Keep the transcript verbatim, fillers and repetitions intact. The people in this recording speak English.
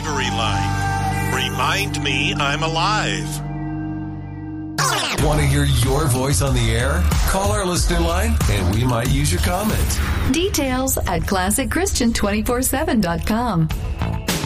delivery line. Remind me I'm alive. Want to hear your voice on the air? Call our listener line and we might use your comment. Details at classic christian two forty-seven dot com.